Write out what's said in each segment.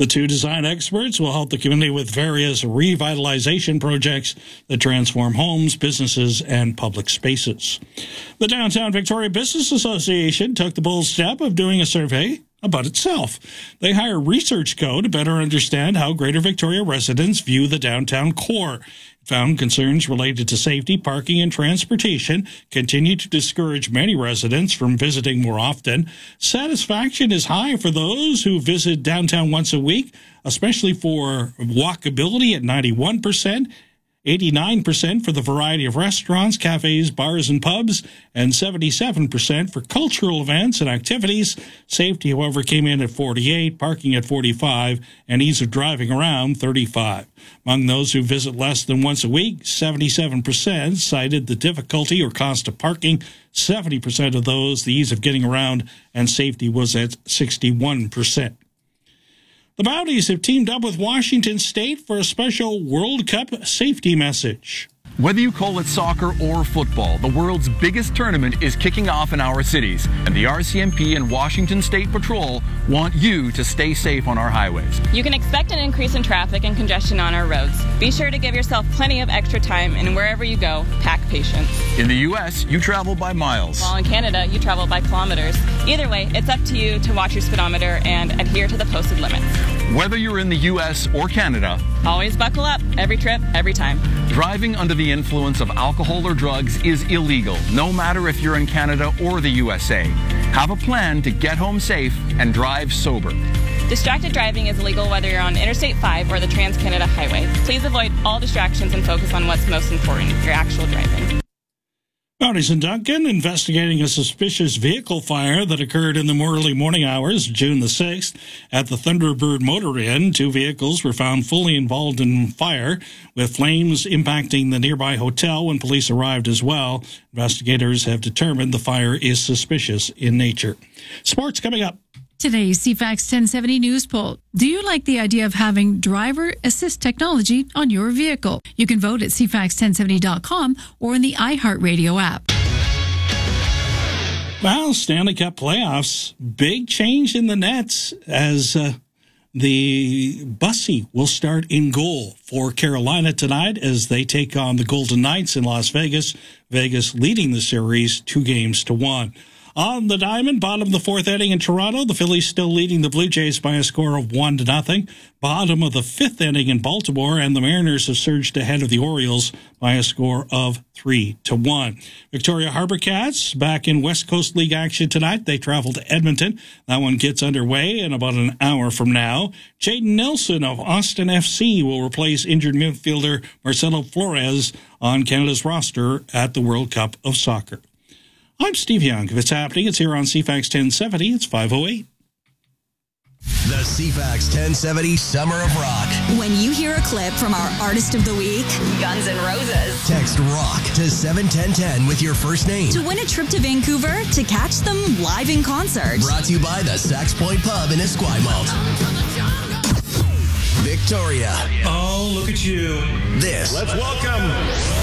The two design experts will help the community with various revitalization projects that transform homes, businesses, and public spaces. The Downtown Victoria Business Association took the bold step of doing a survey about itself. They hired Research Co. to better understand how Greater Victoria residents view the downtown core. It found concerns related to safety, parking, and transportation continue to discourage many residents from visiting more often. Satisfaction is high for those who visit downtown once a week, especially for walkability at 91%. 89% for the variety of restaurants, cafes, bars, and pubs, and 77% for cultural events and activities. Safety, however, came in at 48%, parking at 45%, and ease of driving around 35%. Among those who visit less than once a week, 77% cited the difficulty or cost of parking. 70% of those, the ease of getting around, and safety was at 61%. The Mounties have teamed up with Washington State for a special World Cup safety message. Whether you call it soccer or football, the world's biggest tournament is kicking off in our cities, and the RCMP and Washington State Patrol want you to stay safe on our highways. You can expect an increase in traffic and congestion on our roads. Be sure to give yourself plenty of extra time, and wherever you go, pack patience. In the U.S., you travel by miles. While in Canada, you travel by kilometers. Either way, it's up to you to watch your speedometer and adhere to the posted limits. Whether you're in the U.S. or Canada, always buckle up. Every trip, every time. Driving under the influence of alcohol or drugs is illegal, no matter if you're in Canada or the USA. Have a plan to get home safe and drive sober. Distracted driving is illegal whether you're on Interstate 5 or the Trans-Canada Highway. Please avoid all distractions and focus on what's most important, your actual driving. Mounties and Duncan investigating a suspicious vehicle fire that occurred in the early morning hours, June the 6th, at the Thunderbird Motor Inn. Two vehicles were found fully involved in fire, with flames impacting the nearby hotel when police arrived as well. Investigators have determined the fire is suspicious in nature. Sports coming up. Today's CFAX 1070 News Poll. Do you like the idea of having driver assist technology on your vehicle? You can vote at cfax1070.com or in the iHeartRadio app. Well, Stanley Cup playoffs, big change in the nets as the Bussy will start in goal for Carolina tonight as they take on the Golden Knights in Las Vegas. Vegas leading the series 2-1. On the diamond, bottom of the fourth inning in Toronto, the Phillies still leading the Blue Jays by a score of 1-0. Bottom of the fifth inning in Baltimore, and the Mariners have surged ahead of the Orioles by a score of 3-1. Victoria Harbor Cats back in West Coast League action tonight. They travel to Edmonton. That one gets underway in about an hour from now. Jaden Nelson of Austin FC will replace injured midfielder Marcelo Flores on Canada's roster at the World Cup of Soccer. I'm Steve Young. If it's happening, it's here on CFAX 1070. It's 5:08. The CFAX 1070 Summer of Rock. When you hear a clip from our Artist of the Week, Guns N' Roses, text ROCK to 71010 with your first name to win a trip to Vancouver to catch them live in concert. Brought to you by the Sax Point Pub in Esquimalt. Victoria. Oh, look at you. Let's welcome.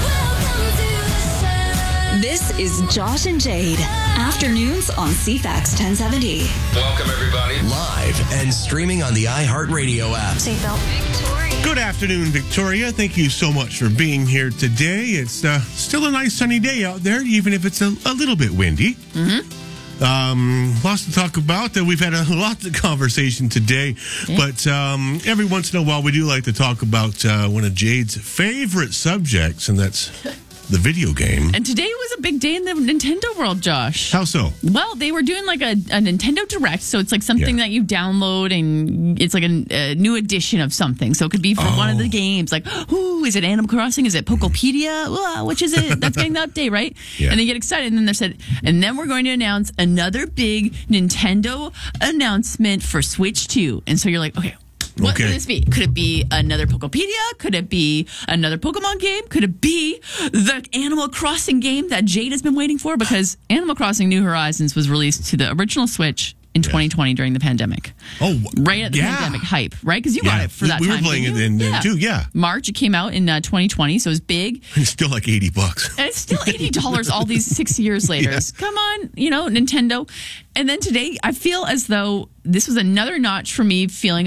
This is Josh and Jade. Afternoons on CFAX 1070. Welcome, everybody. Live and streaming on the iHeartRadio app. Seatbelt. Victoria. Good afternoon, Victoria. Thank you so much for being here today. It's still a nice sunny day out there, even if it's a little bit windy. Lots to talk about. We've had a lot of conversation today, but every once in a while we do like to talk about one of Jade's favorite subjects, and that's the video game. And today was a big day in the Nintendo world, Josh. How so? Well, they were doing like a Nintendo Direct, so it's like something that you download, and it's like a new edition of something. So it could be for one of the games, like, is it Animal Crossing? Is it Pokepedia? Which is it? That's getting the update, right? Yeah. And they get excited, and then they said, and then we're going to announce another big Nintendo announcement for Switch 2. And so you're like, okay, what could this be? Could it be another Pokepedia? Could it be another Pokemon game? Could it be the Animal Crossing game that Jade has been waiting for? Because Animal Crossing New Horizons was released to the original Switch in 2020 during the pandemic. Oh, right at the pandemic hype, right? Because you got it for that time. We were playing it then too, March, it came out in 2020, so it was big. It's still like $80. And it's still $80 all these 6 years later. Yeah. Come on, Nintendo. And then today, I feel as though this was another notch for me feeling